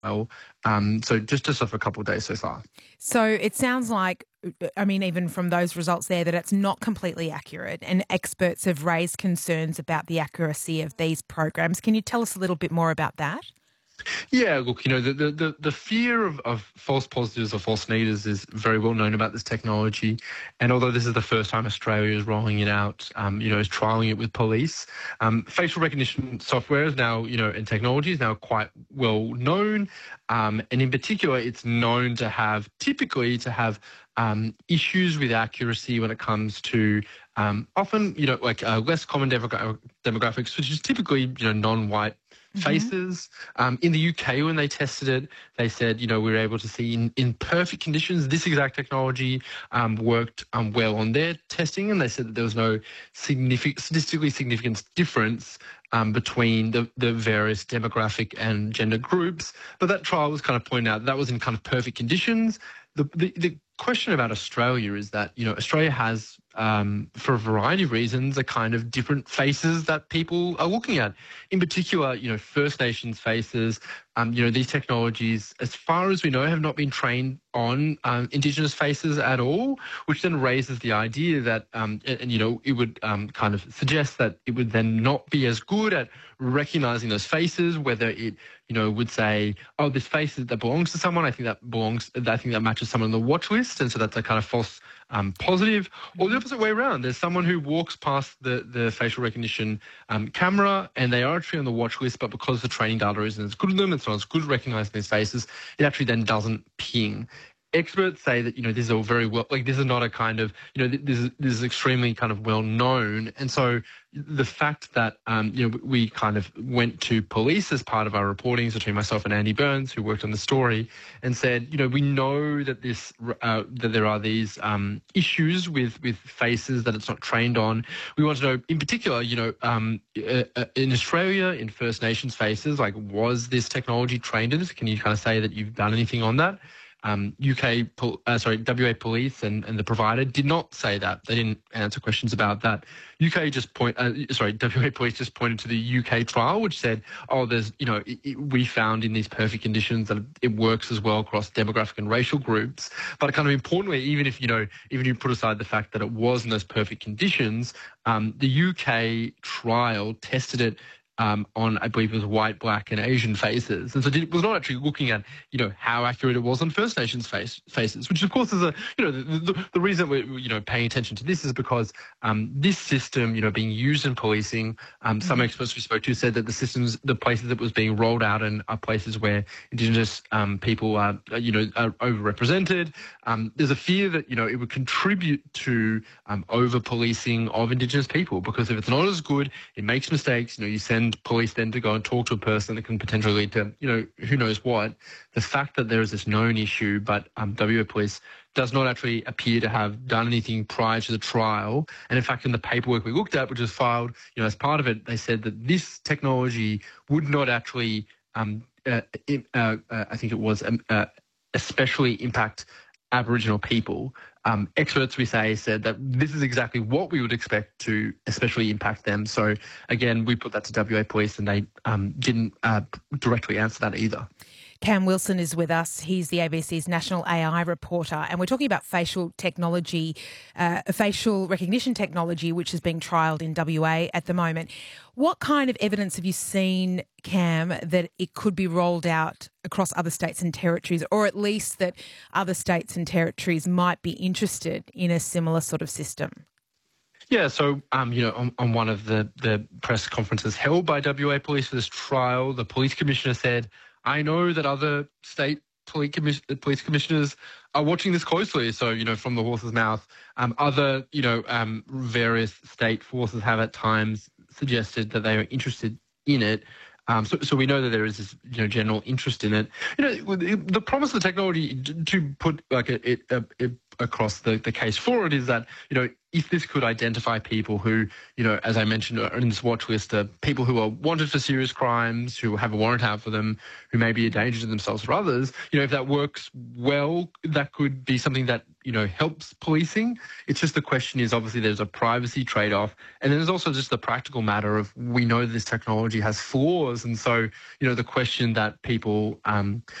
well. So just off a couple of days so far. So it sounds like, I mean, even from those results there, that it's not completely accurate, and experts have raised concerns about the accuracy of these programs. Can you tell us a little bit more about that? Yeah, look, the fear of false positives or false negatives is very well known about this technology. And although this is the first time Australia is rolling it out, is trialing it with police, facial recognition software is now, and technology is now quite well known. And in particular, it's known to typically have issues with accuracy when it comes to often, less common demographics, which is typically, non-white faces. In the UK, when they tested it, they said, we were able to see in perfect conditions, this exact technology worked well on their testing, and they said that there was no statistically significant difference between the various demographic and gender groups. But that trial was kind of pointing out that was in kind of perfect conditions. The question about Australia is that, Australia has, for a variety of reasons, a kind of different faces that people are looking at. In particular, First Nations faces. These technologies, as far as we know, have not been trained on Indigenous faces at all, which then raises the idea that, it would kind of suggest that it would then not be as good at recognizing those faces, whether it, would say, oh, this face that belongs to someone, I think that matches someone on the watch list, and so that's a kind of false positive, or the opposite way around. There's someone who walks past the facial recognition camera and they are actually on the watch list, but because the training data isn't as good as them, it's not as good at recognizing these faces, it actually then doesn't ping. Experts say that, this is all very well, this is not a kind of, this is extremely kind of well known. And so the fact that, we kind of went to police as part of our reporting, so between myself and Andy Burns, who worked on the story, and said, we know that that there are these issues with faces that it's not trained on. We want to know, in particular, in Australia, in First Nations faces, was this technology trained in this? Can you kind of say that you've done anything on that? WA Police and the provider did not say that. They didn't answer questions about that. WA Police just pointed to the UK trial, which said, oh, there's, we found in these perfect conditions that it works as well across demographic and racial groups. But kind of importantly, even if you put aside the fact that it was in those perfect conditions, the UK trial tested it on, I believe it was white, black and Asian faces. And so it was not actually looking at, how accurate it was on First Nations faces, which of course is the reason we're, paying attention to this is because this system, being used in policing, some experts we spoke to said that the places that was being rolled out in are places where Indigenous people are overrepresented. There's a fear that, it would contribute to over-policing of Indigenous people, because if it's not as good, it makes mistakes, you send police then to go and talk to a person that can potentially lead to, who knows what. The fact that there is this known issue, but WA Police does not actually appear to have done anything prior to the trial. And in fact, in the paperwork we looked at, which was filed, as part of it, they said that this technology would not actually, I think it was, especially impact Aboriginal people. Experts, we say, said that this is exactly what we would expect to especially impact them. So again, we put that to WA Police and they didn't directly answer that either. Cam Wilson is with us. He's the ABC's national AI reporter, and we're talking about facial technology, facial recognition technology, which is being trialled in WA at the moment. What kind of evidence have you seen, Cam, that it could be rolled out across other states and territories, or at least that other states and territories might be interested in a similar sort of system? Yeah, so, on one of the press conferences held by WA Police for this trial, the police commissioner said, I know that other state police commissioners are watching this closely. So, from the horse's mouth, other, various state forces have at times suggested that they are interested in it. So we know that there is this, general interest in it. The promise of the technology to put like a across the case for it is that, if this could identify people who, as I mentioned, are in this watch list, are people who are wanted for serious crimes, who have a warrant out for them, who may be a danger to themselves or others, if that works well, that could be something that, helps policing. It's just the question is, obviously, there's a privacy trade-off. And then there's also just the practical matter of, we know this technology has flaws. And so, the question that people